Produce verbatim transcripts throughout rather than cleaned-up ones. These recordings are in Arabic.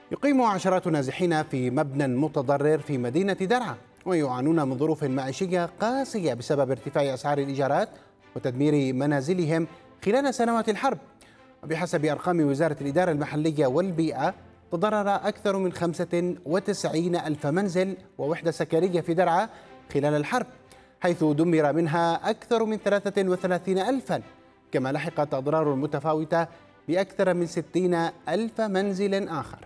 يقيم عشرات نازحين في مبنى متضرر في مدينة درعا، ويعانون من ظروف معيشية قاسية بسبب ارتفاع أسعار الإيجارات وتدمير منازلهم خلال سنوات الحرب. وبحسب أرقام وزارة الإدارة المحلية والبيئة، تضرر أكثر من خمسة وتسعين ألف منزل ووحدة سكنية في درعا خلال الحرب، حيث دمر منها أكثر من ثلاثة وثلاثين ألفا، كما لحقت أضرار متفاوتة بأكثر من ستين ألف منزل آخر.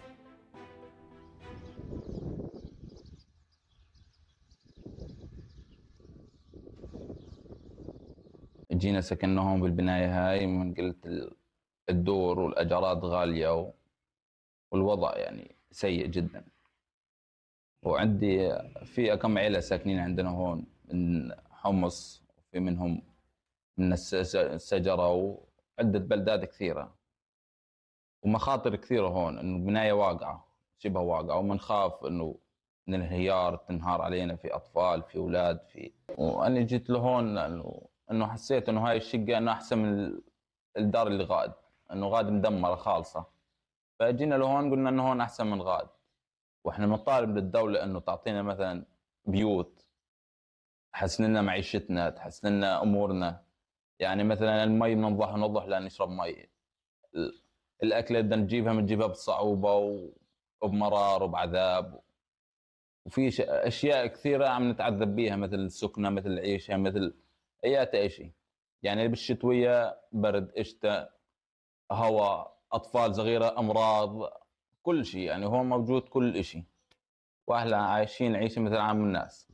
جينا سكننا هون بالبناية هاي، من قلت ال- الدور والأجارات غالية و- والوضع يعني سيء جدا. وعندي في كم عيلة ساكنين عندنا هون من حمص، وفي منهم من الس- السجرة وعدة بلدات كثيرة، ومخاطر كثيرة هون إنه البناية واقعة شبه واقعة، ومنخاف إنه من الانهيار تنهار علينا، في أطفال في أولاد في. وأنا جيت لهون إنه إنه حسيت إنه هاي الشقة إنه أحسن من ال- الدار اللي غاد، إنه غاد مدمرة خالصة. فجينا لهون قلنا إنه هون أحسن من غاد، وإحنا بنطالب للدولة إنه تعطينا مثلا بيوت تحسن لنا معيشتنا، تحسن لنا أمورنا. يعني مثلا المي بننضح ننضح لأن نشرب مي، ال- الأكلة بدنا نجيبها بنجيبها بصعوبة و- وبمرار وبعذاب. وفي ش- أشياء كثيرة عم نتعذب بيها، مثل السكنة، مثل العيشة، مثل أي شيء. يعني بالشتوية برد، شتاء، هواء، أطفال صغيرة، أمراض، كل شيء. يعني هون موجود كل شيء، وأهلا عايشين عيشة مثل عام الناس.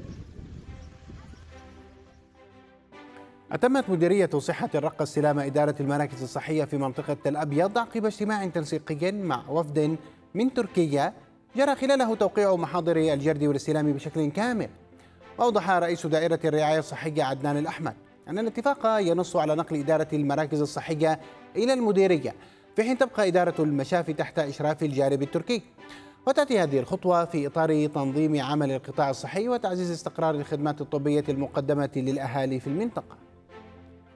أتمت مديرية صحة الرقة استلام إدارة المراكز الصحية في منطقة تل أبيض عقب اجتماع تنسيقي مع وفد من تركيا جرى خلاله توقيع محاضر الجرد والاستلام بشكل كامل. وأوضح رئيس دائرة الرعاية الصحية عدنان الأحمد أن الاتفاق ينص على نقل إدارة المراكز الصحية إلى المديرية، في حين تبقى إدارة المشافي تحت إشراف الجانب التركي. وتأتي هذه الخطوة في إطار تنظيم عمل القطاع الصحي وتعزيز استقرار الخدمات الطبية المقدمة للأهالي في المنطقة.